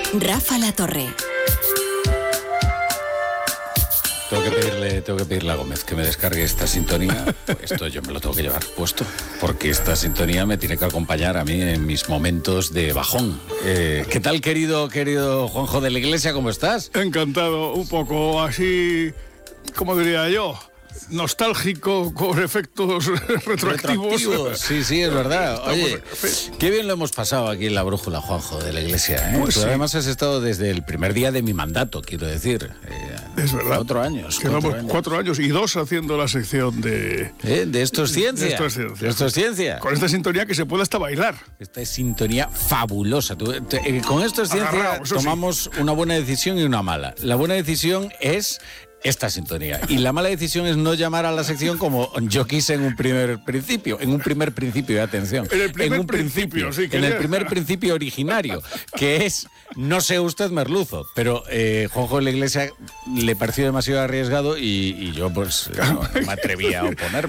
Rafa La Torre. Tengo que pedirle a Gómez que me descargue esta sintonía. Esto yo me lo tengo que llevar puesto, porque esta sintonía me tiene que acompañar a mí en mis momentos de bajón. ¿Qué tal, querido Juanjo de la Iglesia? ¿Cómo estás? Encantado, un poco así, ¿cómo diría yo? Nostálgico, con efectos retroactivos. Sí, es verdad. Oye, qué bien lo hemos pasado aquí en La Brújula, Juanjo de la Iglesia, ¿eh? Pues Tú sí. además has estado desde el primer día de mi mandato, quiero decir. Es verdad. 4 años. Quedamos 4 años y 2 haciendo la sección de... ¿De Esto es Ciencia? De Esto es Ciencia. De Esto es Ciencia. Con esta sintonía que se puede hasta bailar. Esta es sintonía fabulosa. Con Esto es Ciencia Agarrao, eso tomamos una buena decisión y una mala. La buena decisión es esta sintonía. Y la mala decisión es no llamar a la sección como yo quise en un primer principio. En un primer principio, de atención. En el primer un principio, sí. En el primer principio originario, que es no sea usted merluzo. Pero Juanjo de la Iglesia le pareció demasiado arriesgado y yo pues no me atrevía a oponerme.